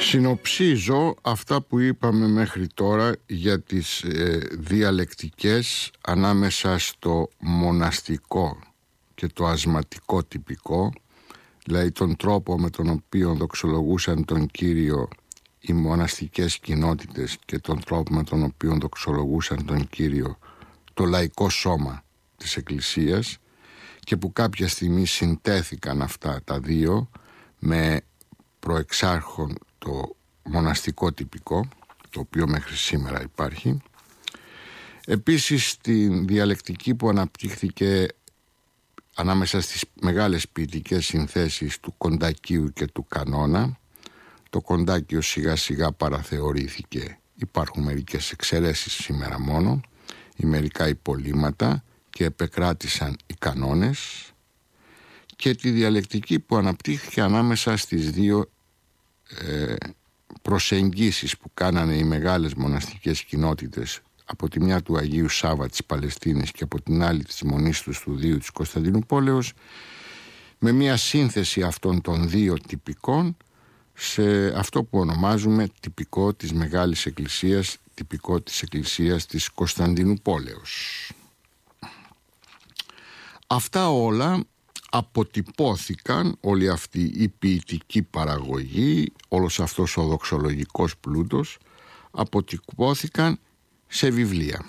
Συνοψίζω αυτά που είπαμε μέχρι τώρα για τις διαλεκτικές ανάμεσα στο μοναστικό και το ασματικό τυπικό, δηλαδή τον τρόπο με τον οποίο δοξολογούσαν τον Κύριο οι μοναστικές κοινότητες και τον τρόπο με τον οποίο δοξολογούσαν τον Κύριο το λαϊκό σώμα της Εκκλησίας, και που κάποια στιγμή συντέθηκαν αυτά τα δύο με προεξάρχον το μοναστικό τυπικό, το οποίο μέχρι σήμερα υπάρχει. Επίσης την διαλεκτική που αναπτύχθηκε ανάμεσα στις μεγάλες ποιητικές συνθέσεις του κοντακίου και του κανόνα. Το κοντάκιο σιγά σιγά παραθεωρήθηκε, υπάρχουν μερικές εξαιρέσεις σήμερα μόνο, ή μερικά υπολείμματα, και επεκράτησαν οι κανόνες, και τη διαλεκτική που αναπτύχθηκε ανάμεσα στις δύο προσεγγίσεις που κάνανε οι μεγάλες μοναστικές κοινότητες, από τη μια του Αγίου Σάββα της Παλαιστίνης και από την άλλη της Μονής του Στουδίου της Κωνσταντινούπολεως, με μια σύνθεση αυτών των δύο τυπικών σε αυτό που ονομάζουμε τυπικό της Μεγάλης Εκκλησίας, τυπικό της Εκκλησίας της Κωνσταντινούπολεως. Αυτά όλα αποτυπώθηκαν, όλη αυτή η ποιητική παραγωγή, όλος αυτός ο δοξολογικός πλούτος αποτυπώθηκαν σε βιβλία.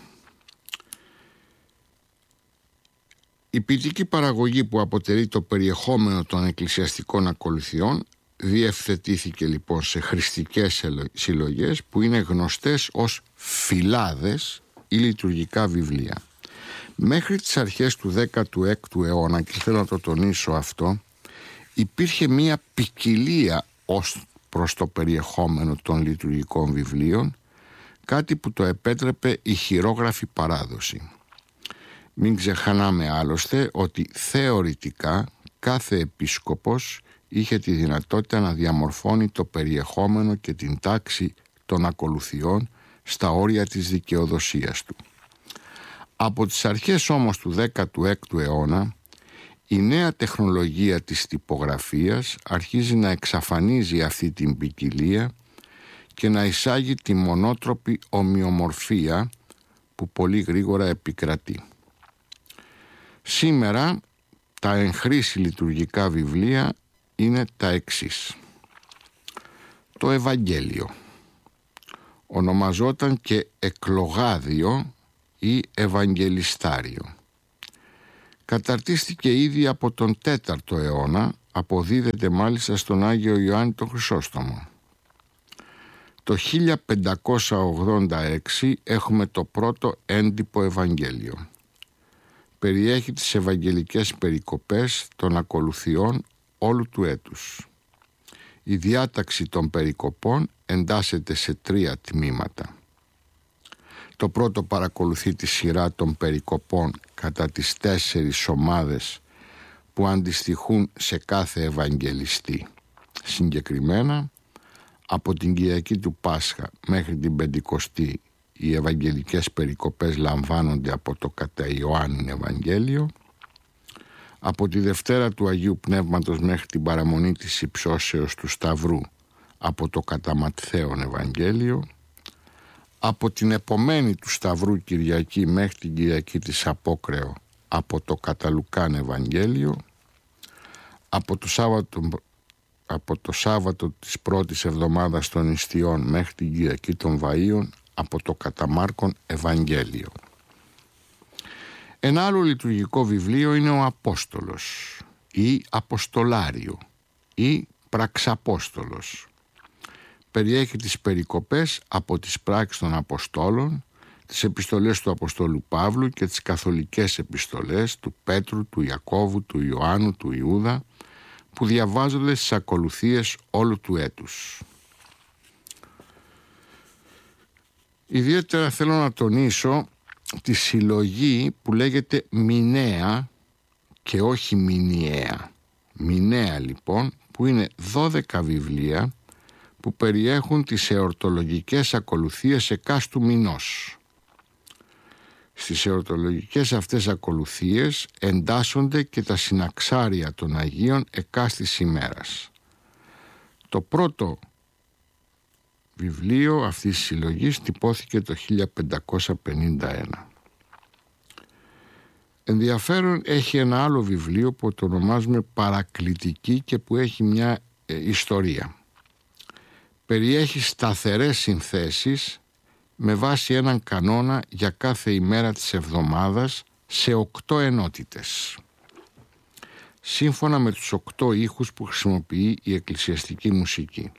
Η ποιητική παραγωγή που αποτελεί το περιεχόμενο των εκκλησιαστικών ακολουθιών διευθετήθηκε λοιπόν σε χρηστικές συλλογές που είναι γνωστές ως φυλάδες ή λειτουργικά βιβλία. Μέχρι τις αρχές του 16ου αιώνα, και θέλω να το τονίσω αυτό, υπήρχε μία ποικιλία ως προς το περιεχόμενο των λειτουργικών βιβλίων, κάτι που το επέτρεπε η χειρόγραφη παράδοση. Μην ξεχνάμε άλλωστε ότι θεωρητικά κάθε επίσκοπος είχε τη δυνατότητα να διαμορφώνει το περιεχόμενο και την τάξη των ακολουθιών στα όρια της δικαιοδοσίας του. Από τις αρχές όμως του 16ου αιώνα, η νέα τεχνολογία της τυπογραφίας αρχίζει να εξαφανίζει αυτή την ποικιλία και να εισάγει τη μονότροπη ομοιομορφία που πολύ γρήγορα επικρατεί. Σήμερα τα εν χρήση λειτουργικά βιβλία είναι τα εξής. Το Ευαγγέλιο ονομαζόταν και εκλογάδιο ή Ευαγγελιστάριο. Καταρτίστηκε ήδη από τον 4ο αιώνα, αποδίδεται μάλιστα στον Άγιο Ιωάννη τον Χρυσόστομο. Το 1586 έχουμε το πρώτο έντυπο Ευαγγέλιο. Περιέχει τις ευαγγελικές περικοπές των ακολουθιών όλου του έτους. Η διάταξη των περικοπών εντάσσεται σε 3 τμήματα. Το πρώτο παρακολουθεί τη σειρά των περικοπών κατά τις 4 ομάδες που αντιστοιχούν σε κάθε Ευαγγελιστή. Συγκεκριμένα, από την Κυριακή του Πάσχα μέχρι την Πεντηκοστή, οι ευαγγελικές περικοπές λαμβάνονται από το κατά Ιωάννην Ευαγγέλιο. Από τη Δευτέρα του Αγίου Πνεύματος μέχρι την παραμονή της υψώσεως του Σταυρού, από το κατά Ματθαίον Ευαγγέλιο. Από την επομένη του Σταυρού Κυριακή μέχρι την Κυριακή της Απόκρεο, από το κατά Λουκάν Ευαγγέλιο. Από το Σάββατο της πρώτης εβδομάδας των Ιστιών μέχρι την Κυριακή των Βαΐων, από το κατά Μάρκον Ευαγγέλιο. Ένα άλλο λειτουργικό βιβλίο είναι ο Απόστολος ή Αποστολάριο ή Πραξαπόστολος. Περιέχει τις περικοπές από τις πράξεις των Αποστόλων, τις επιστολές του Αποστόλου Παύλου και τις καθολικές επιστολές του Πέτρου, του Ιακώβου, του Ιωάννου, του Ιούδα, που διαβάζονται στις ακολουθίες όλου του έτους. Ιδιαίτερα θέλω να τονίσω τη συλλογή που λέγεται Μηνέα και όχι Μηνιαία. Μηνέα λοιπόν, που είναι 12 βιβλία που περιέχουν τις εορτολογικές ακολουθίες εκάστου μηνός. Στις εορτολογικές αυτές ακολουθίες εντάσσονται και τα συναξάρια των Αγίων εκάστης ημέρας. Το πρώτο βιβλίο αυτής της συλλογής τυπώθηκε το 1551. Ενδιαφέρον έχει ένα άλλο βιβλίο που το ονομάζουμε Παρακλητική και που έχει μια ιστορία. Περιέχει σταθερές συνθέσεις με βάση έναν κανόνα για κάθε ημέρα της εβδομάδας σε 8 ενότητες. Σύμφωνα με τους 8 ήχους που χρησιμοποιεί η εκκλησιαστική μουσική.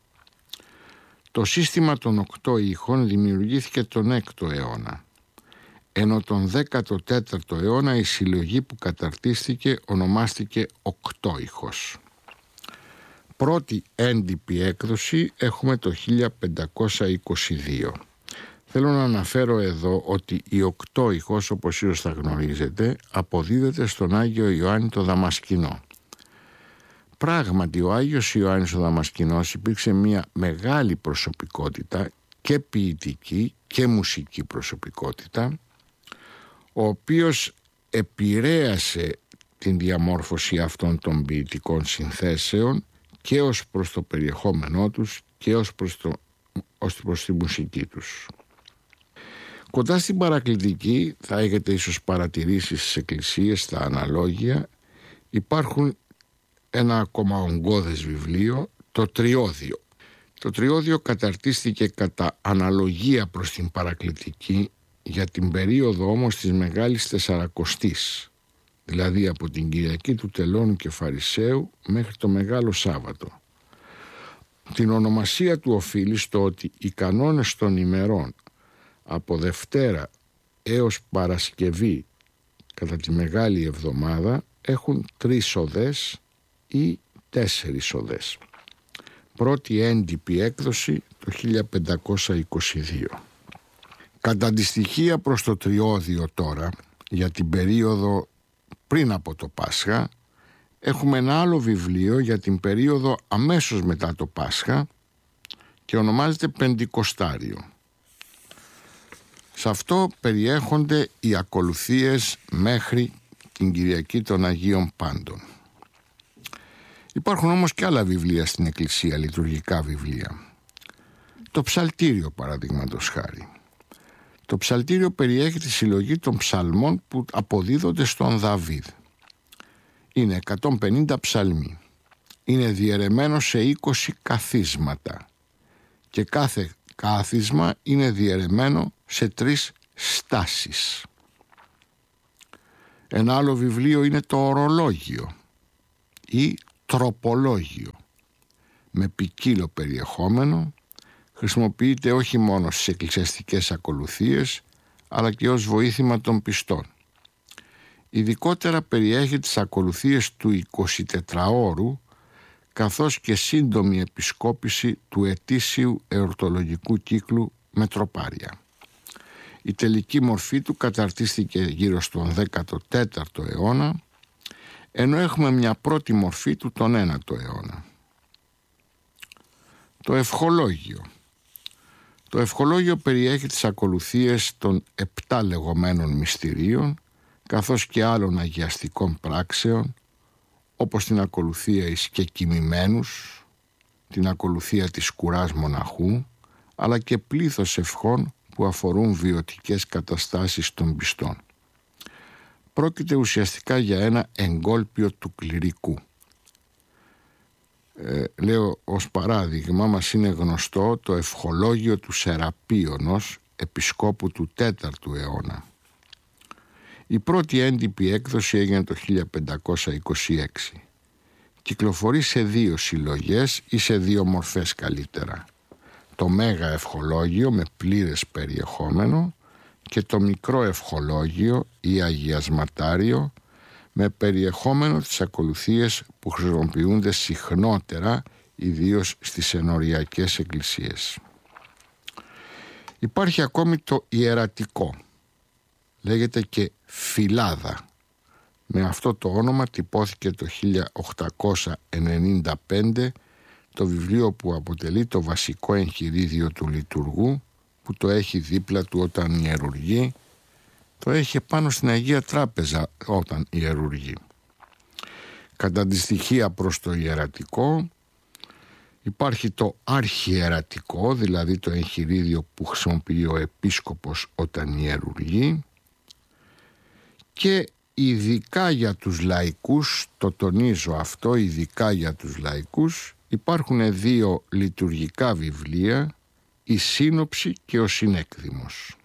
Το σύστημα των 8 ήχων δημιουργήθηκε τον 6ο αιώνα, ενώ τον 14ο αιώνα η συλλογή που καταρτίστηκε ονομάστηκε 8 ήχος. Πρώτη έντυπη έκδοση έχουμε το 1522. Θέλω να αναφέρω εδώ ότι η 8 ήχος, όπως ίσως θα γνωρίζετε, αποδίδεται στον Άγιο Ιωάννη το Δαμασκηνό. Πράγματι, ο Άγιος Ιωάννης ο Δαμασκηνός υπήρξε μια μεγάλη προσωπικότητα και ποιητική και μουσική προσωπικότητα, ο οποίος επηρέασε την διαμόρφωση αυτών των ποιητικών συνθέσεων και ως προς το περιεχόμενό τους και ως προς τη μουσική τους. Κοντά στην παρακλητική, θα έχετε ίσως παρατηρήσει στις εκκλησίες, στα αναλόγια, υπάρχουν ένα ακόμα ογκώδες βιβλίο, το Τριώδιο. Το Τριώδιο καταρτίστηκε κατά αναλογία προς την παρακλητική για την περίοδο όμως της Μεγάλης Τεσσαρακοστής, δηλαδή από την Κυριακή του Τελώνου και Φαρισαίου μέχρι το Μεγάλο Σάββατο. Την ονομασία του οφείλει στο ότι οι κανόνες των ημερών από Δευτέρα έως Παρασκευή κατά τη Μεγάλη Εβδομάδα έχουν 3 οδές ή 4 οδές. Πρώτη έντυπη έκδοση το 1522. Κατά αντιστοιχεία προς το Τριώδιο τώρα, για την περίοδο πριν από το Πάσχα, έχουμε ένα άλλο βιβλίο για την περίοδο αμέσως μετά το Πάσχα και ονομάζεται Πεντηκοστάριο. Σε αυτό περιέχονται οι ακολουθίες μέχρι την Κυριακή των Αγίων Πάντων. Υπάρχουν όμως και άλλα βιβλία στην Εκκλησία, λειτουργικά βιβλία. Το Ψαλτήριο, παραδείγματος χάρη. Το Ψαλτήριο περιέχει τη συλλογή των ψαλμών που αποδίδονται στον Δαβίδ. Είναι 150 ψαλμοί. Είναι διαιρεμένο σε 20 καθίσματα και κάθε κάθισμα είναι διαιρεμένο σε 3 στάσεις. Ένα άλλο βιβλίο είναι το Ορολόγιο ή Τροπολόγιο, με ποικίλο περιεχόμενο, χρησιμοποιείται όχι μόνο στις εκκλησιαστικές ακολουθίες, αλλά και ως βοήθημα των πιστών. Ειδικότερα περιέχει τις ακολουθίες του 24ωρου, καθώς και σύντομη επισκόπηση του ετήσιου εορτολογικού κύκλου με τροπάρια. Η τελική μορφή του καταρτίστηκε γύρω στον 14ο αιώνα, ενώ έχουμε μια πρώτη μορφή του τον 9ο αιώνα. Το Ευχολόγιο. Το Ευχολόγιο περιέχει τις ακολουθίες των 7 λεγόμενων μυστηρίων, καθώς και άλλων αγιαστικών πράξεων, όπως την ακολουθία εις και κοιμημένους, την ακολουθία της κουράς μοναχού, αλλά και πλήθος ευχών που αφορούν βιωτικές καταστάσεις των πιστών. Πρόκειται ουσιαστικά για ένα εγκόλπιο του κληρικού. Λέω ως παράδειγμα, μας είναι γνωστό το Ευχολόγιο του Σεραπίωνος, επισκόπου του 4ου αιώνα. Η πρώτη έντυπη έκδοση έγινε το 1526. Κυκλοφορεί σε 2 συλλογές ή σε 2 μορφές καλύτερα. Το Μέγα Ευχολόγιο με πλήρες περιεχόμενο και το Μικρό Ευχολόγιο ή Αγιασματάριο με περιεχόμενο τις ακολουθίες που χρησιμοποιούνται συχνότερα, ιδίως στις ενοριακές εκκλησίες. Υπάρχει ακόμη το Ιερατικό. Λέγεται και Φυλάδα. Με αυτό το όνομα τυπώθηκε το 1895 το βιβλίο που αποτελεί το βασικό εγχειρίδιο του λειτουργού, που το έχει δίπλα του όταν ιερουργεί, το έχει πάνω στην Αγία Τράπεζα όταν ιερουργεί. Κατά αντιστοιχεία προς το Ιερατικό Υπάρχει το αρχιερατικό, δηλαδή το εγχειρίδιο που χρησιμοποιεί ο επίσκοπος όταν ιερουργεί, και ειδικά για τους λαϊκούς, το τονίζω αυτό, ειδικά για τους λαϊκούς, υπάρχουν δύο λειτουργικά βιβλία, η Σύνοψη και ο Συνέκδημος.